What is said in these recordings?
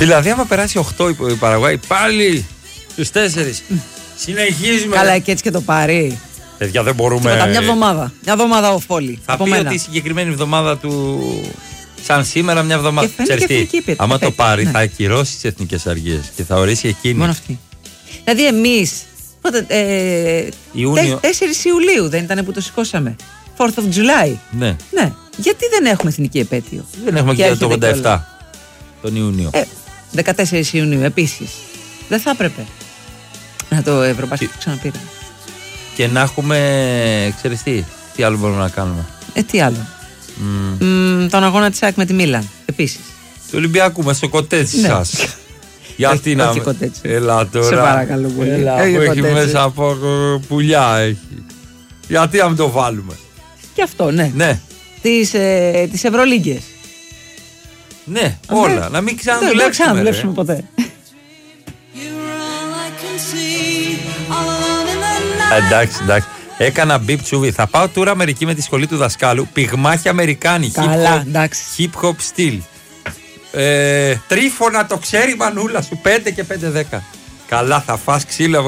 Δηλαδή, άμα περάσει 8 η Παραγουάη, πάλι στους 4. Συνεχίζουμε. Καλά, και έτσι και το πάρει. Παιδιά, δεν μπορούμε. Τίποτα, μια εβδομάδα. Μια εβδομάδα off-πόλη. Θα πει ότι η συγκεκριμένη εβδομάδα του. Σαν σήμερα, μια εβδομάδα. Ξέρεις τι, άμα το πάρει, θα ακυρώσει τις εθνικές αργίες και θα ορίσει εκείνη. Μόνο αυτή. Δηλαδή, εμείς. 4 Ιουλίου δεν ήταν που το σηκώσαμε. 4th of July. Ναι. Γιατί δεν έχουμε εθνική επέτειο? Δεν έχουμε και το 87 τον Ιούνιο. 14 Ιουνίου επίσης. Δεν θα έπρεπε να το Ευρωπαϊκό ξαναπήραμε. Και να έχουμε, ξέρεις τι άλλο μπορούμε να κάνουμε? Τι άλλο? Τον αγώνα της ΑΕΚ με τη Μίλαν επίσης. Του Ολυμπιακού μας στο κοτέτσι σας. Γιατί να. Έλα τώρα. Σε παρακαλώ πολύ. Έλα, που έχει μέσα από πουλιά έχει. Γιατί να μην το βάλουμε? Και αυτό, ναι. Τις Ευρωλίγκες. Ναι, όλα. Να μην ξαναδουλέψουμε ποτέ. Εντάξει. Έκανα μπιπ τσούβι. Θα πάω τώρα Αμερική με τη σχολή του δασκάλου. Πυγμάχοι Αμερικάνοι. Καλά, εντάξει. Hip hop στυλ. Τρίφωνα το ξέρει η μανούλα σου. 5 και 5-10. Καλά, θα φας ξύλο.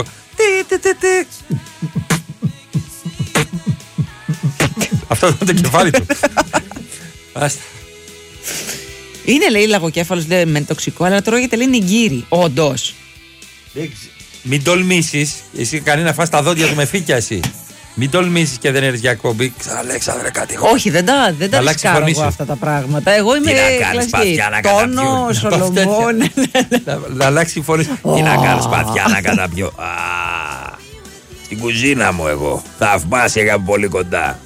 Αυτό ήταν το κεφάλι του. Άστα. Είναι, λέει, λαγοκέφαλος, λέει, με τοξικό, αλλά τρώγεται, λέει, νιγκύρι. Όντως. Μην τολμήσεις. Εσύ κάνει να φας τα δόντια του με φύκια εσύ. Μην τολμήσεις και δεν έρθεις για εκπομπή. Αλέξανδρε, κάτι. Όχι, δεν τα ρισκάρω εγώ αυτά τα πράγματα. Εγώ είμαι κλασική. Τόνο, Σολομών. Να αλλάξει η φωνή. Τι να κάνεις παθιά να καταπιώ? Στην κουζίνα μου εγώ. Θαυμάσια για πολύ κοντά.